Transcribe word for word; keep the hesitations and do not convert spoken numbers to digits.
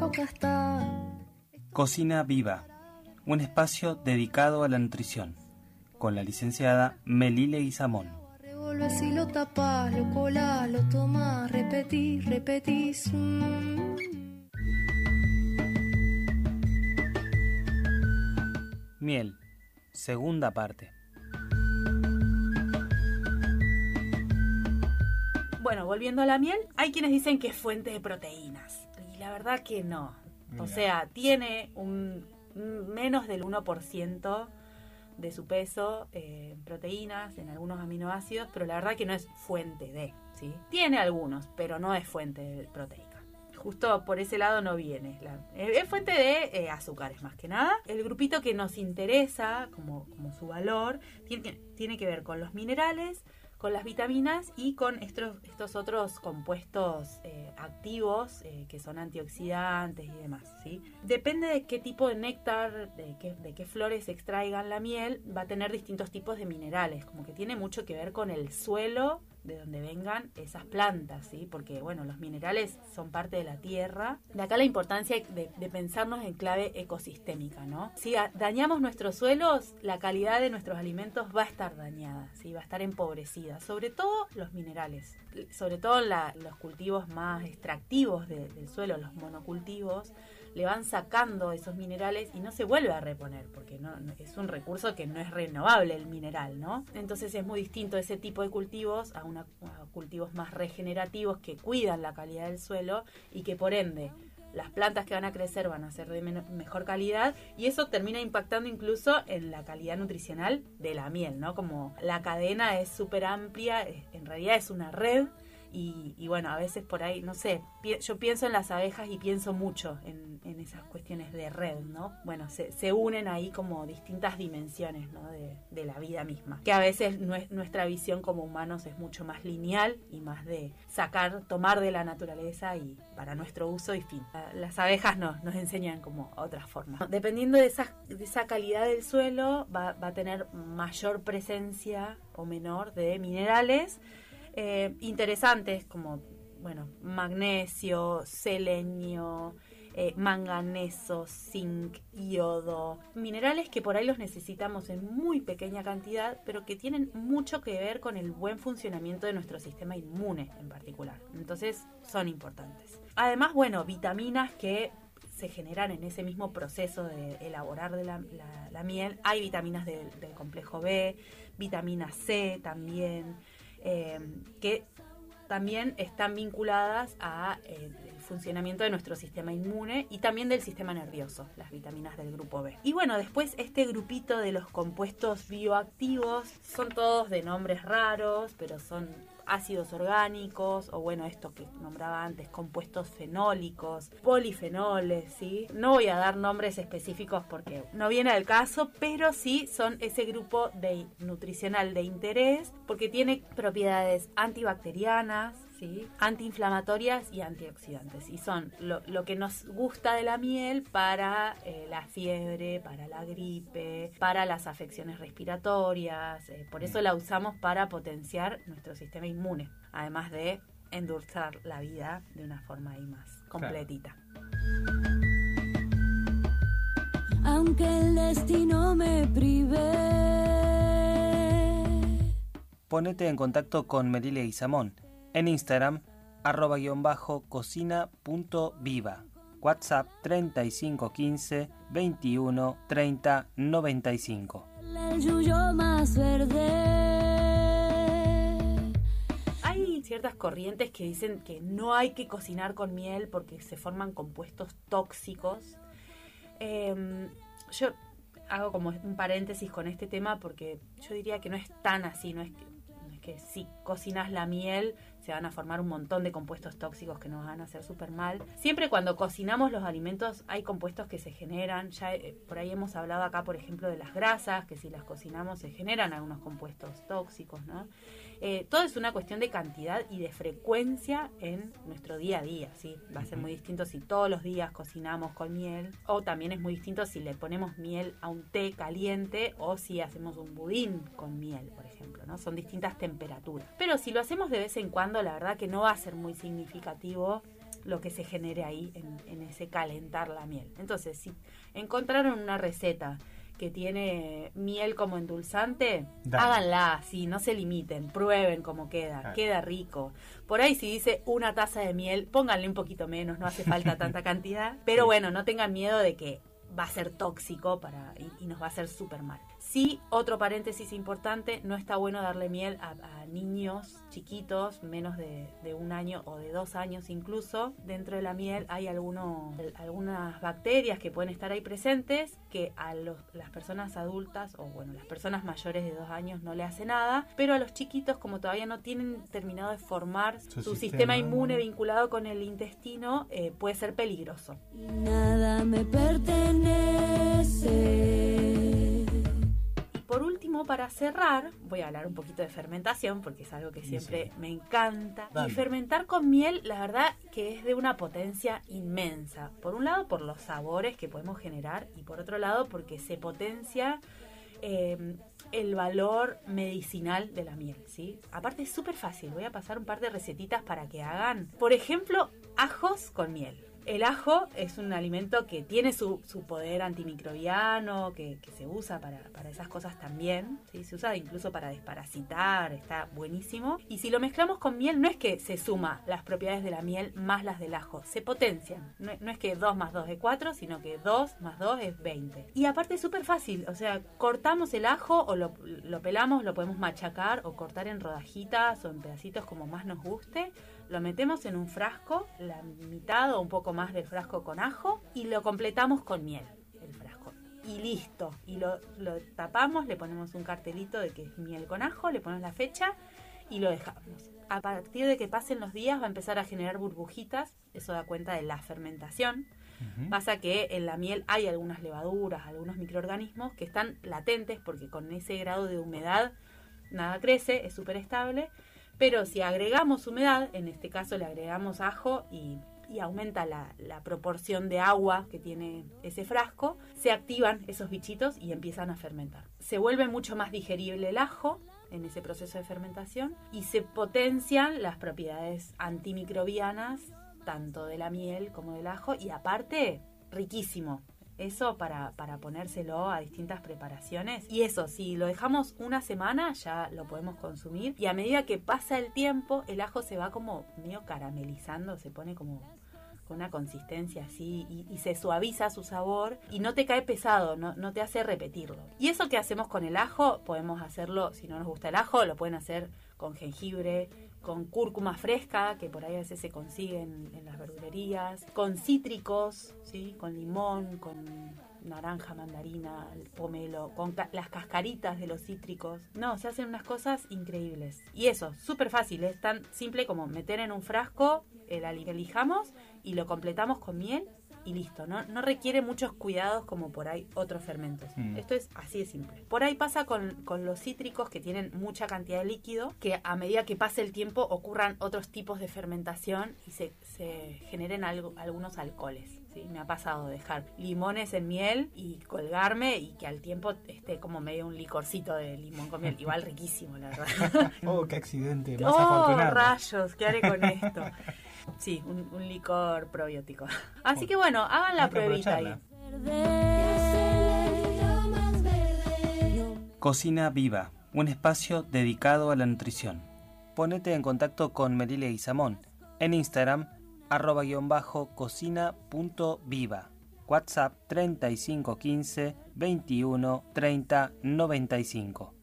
acá está. Cocina Viva, un espacio dedicado a la nutrición, con la licenciada Melile Guizamón. Revolves y lo tapas, lo colás, lo tomás, repetís, repetís. Mm. Miel, segunda parte. Bueno, volviendo a la miel, hay quienes dicen que es fuente de proteínas. Y la verdad que no. Mira. O sea, tiene un menos del uno por ciento de su peso eh, en proteínas, en algunos aminoácidos, pero la verdad que no es fuente de, ¿sí? Tiene algunos, pero no es fuente proteica. Justo por ese lado no viene. La, es fuente de eh, azúcares más que nada. El grupito que nos interesa, como, como su valor, tiene, tiene que ver con los minerales, con las vitaminas y con estos, estos otros compuestos eh, activos eh, que son antioxidantes y demás, ¿sí? Depende de qué tipo de néctar, de qué, de qué flores extraigan la miel, va a tener distintos tipos de minerales, como que tiene mucho que ver con el suelo de donde vengan esas plantas, ¿sí? Porque, bueno, los minerales son parte de la tierra. De acá la importancia de, de pensarnos en clave ecosistémica, ¿no? Si a, dañamos nuestros suelos, la calidad de nuestros alimentos va a estar dañada, ¿sí? Va a estar empobrecida, sobre todo los minerales, sobre todo la, los cultivos más extractivos de, del suelo, los monocultivos, le van sacando esos minerales y no se vuelve a reponer, porque no, no, es un recurso que no es renovable el mineral, ¿no? Entonces es muy distinto ese tipo de cultivos a, una, a cultivos más regenerativos que cuidan la calidad del suelo y que por ende las plantas que van a crecer van a ser de men- mejor calidad y eso termina impactando incluso en la calidad nutricional de la miel, ¿no? Como la cadena es súper amplia, en realidad es una red. Y, y bueno, a veces por ahí, no sé, pi- yo pienso en las abejas y pienso mucho en, en esas cuestiones de red, ¿no? Bueno, se, se unen ahí como distintas dimensiones, ¿no? de, de la vida misma. Que a veces nue- nuestra visión como humanos es mucho más lineal y más de sacar, tomar de la naturaleza y para nuestro uso y fin. Las abejas nos, nos enseñan como otras formas. Dependiendo de esa, de esa calidad del suelo, va, va a tener mayor presencia o menor de minerales Eh, interesantes como, bueno, magnesio, selenio, eh, manganeso, zinc, yodo, minerales que por ahí los necesitamos en muy pequeña cantidad, pero que tienen mucho que ver con el buen funcionamiento de nuestro sistema inmune en particular. Entonces son importantes. Además, bueno, vitaminas que se generan en ese mismo proceso de elaborar de la, la, la miel. Hay vitaminas del, del complejo B, vitamina C también, Eh, que también están vinculadas a eh, el funcionamiento de nuestro sistema inmune y también del sistema nervioso, las vitaminas del grupo B. Y bueno, después este grupito de los compuestos bioactivos son todos de nombres raros, pero son ácidos orgánicos, o bueno, esto que nombraba antes, compuestos fenólicos, polifenoles, ¿sí? No voy a dar nombres específicos porque no viene al caso, pero sí son ese grupo de nutricional de interés, porque tiene propiedades antibacterianas, ¿sí? Antiinflamatorias y antioxidantes. Y son lo, lo que nos gusta de la miel para eh, la fiebre, para la gripe, para las afecciones respiratorias. Eh, por eso la usamos para potenciar nuestro sistema inmune, además de endulzar la vida de una forma ahí más completita. Claro. Aunque el destino me prive. Ponete en contacto con Melile Guizamón en Instagram, arroba guión bajo cocina punto viva. WhatsApp treinta y cinco quince veintiuno treinta noventa y cinco. El yuyo más verde. Hay ciertas corrientes que dicen que no hay que cocinar con miel porque se forman compuestos tóxicos. Eh, yo hago como un paréntesis con este tema porque yo diría que no es tan así, no es que, no es que si cocinas la miel se van a formar un montón de compuestos tóxicos que nos van a hacer súper mal. Siempre cuando cocinamos los alimentos hay compuestos que se generan, ya eh, por ahí hemos hablado acá por ejemplo de las grasas, que si las cocinamos se generan algunos compuestos tóxicos, ¿no? Eh, todo es una cuestión de cantidad y de frecuencia en nuestro día a día, ¿sí? Va a ser muy distinto si todos los días cocinamos con miel, o también es muy distinto si le ponemos miel a un té caliente o si hacemos un budín con miel, por ejemplo, ¿no? Son distintas temperaturas. Pero si lo hacemos de vez en cuando, la verdad que no va a ser muy significativo lo que se genere ahí en, en ese calentar la miel. Entonces, si encontraron una receta que tiene miel como endulzante, Dale. háganla, sí, no se limiten, prueben cómo queda, Dale. queda rico. Por ahí si dice una taza de miel, pónganle un poquito menos, no hace falta tanta cantidad, pero sí. bueno, no tengan miedo de que va a ser tóxico para y, y nos va a hacer súper mal. Sí, otro paréntesis importante, no está bueno darle miel a, a niños chiquitos, menos de, de un año o de dos años incluso. Dentro de la miel hay algunos, algunas bacterias que pueden estar ahí presentes que a los, las personas adultas o bueno, las personas mayores de dos años no le hace nada, pero a los chiquitos, como todavía no tienen terminado de formar su, su sistema, sistema inmune vinculado con el intestino, eh, puede ser peligroso. Y nada me pertenece. Por último, para cerrar, voy a hablar un poquito de fermentación, porque es algo que siempre sí, sí. me encanta. Dale. Y fermentar con miel, la verdad que es de una potencia inmensa. Por un lado, por los sabores que podemos generar, y por otro lado, porque se potencia eh, el valor medicinal de la miel, ¿sí? Aparte es súper fácil, voy a pasar un par de recetitas para que hagan. Por ejemplo, ajos con miel. El ajo es un alimento que tiene su, su poder antimicrobiano, que, que se usa para, para esas cosas también, ¿sí? Se usa incluso para desparasitar, está buenísimo. Y si lo mezclamos con miel, no es que se suma las propiedades de la miel más las del ajo, se potencian. No, no es que dos más dos es cuatro, sino que dos más dos es veinte. Y aparte es súper fácil, o sea, cortamos el ajo o lo, lo pelamos, lo podemos machacar o cortar en rodajitas o en pedacitos como más nos guste. Lo metemos en un frasco, la mitad o un poco más del frasco con ajo, y lo completamos con miel, el frasco. Y listo. Y lo, lo tapamos, le ponemos un cartelito de que es miel con ajo, le ponemos la fecha y lo dejamos. A partir de que pasen los días va a empezar a generar burbujitas, eso da cuenta de la fermentación. Uh-huh. Pasa que en la miel hay algunas levaduras, algunos microorganismos que están latentes porque con ese grado de humedad nada crece, es súper estable. Pero si agregamos humedad, en este caso le agregamos ajo y, y aumenta la, la proporción de agua que tiene ese frasco, se activan esos bichitos y empiezan a fermentar. Se vuelve mucho más digerible el ajo en ese proceso de fermentación y se potencian las propiedades antimicrobianas tanto de la miel como del ajo y aparte riquísimo. Eso para, para ponérselo a distintas preparaciones. Y eso, si lo dejamos una semana, ya lo podemos consumir. Y a medida que pasa el tiempo, el ajo se va como medio caramelizando, se pone como con una consistencia así y, y se suaviza su sabor y no te cae pesado, no, no te hace repetirlo. Y eso que hacemos con el ajo, podemos hacerlo, si no nos gusta el ajo, lo pueden hacer con jengibre, con cúrcuma fresca, que por ahí a veces se consiguen en las verdulerías, con cítricos, ¿sí? Con limón, con naranja, mandarina, pomelo, con ca- las cascaritas de los cítricos. No, se hacen unas cosas increíbles. Y eso, súper fácil, es tan simple como meter en un frasco el ali- que elijamos y lo completamos con miel y listo, no, no requiere muchos cuidados como por ahí otros fermentos. Mm. Esto es así de simple. Por ahí pasa con, con los cítricos que tienen mucha cantidad de líquido, que a medida que pase el tiempo ocurran otros tipos de fermentación y se, se generen algo, algunos alcoholes. ¿Sí? Me ha pasado dejar limones en miel y colgarme y que al tiempo esté como medio un licorcito de limón con miel. Igual riquísimo, la verdad. Oh, qué accidente, más oh, afortunado. Oh, rayos, ¿qué haré con esto? Sí, un, un licor probiótico. Así que bueno, hagan la pruebita ahí. Cocina Viva, un espacio dedicado a la nutrición. Ponete en contacto con Merilia Guizamón en Instagram, arroba guión bajo cocina punto viva. WhatsApp treinta y cinco quince veintiuno treinta noventa y cinco.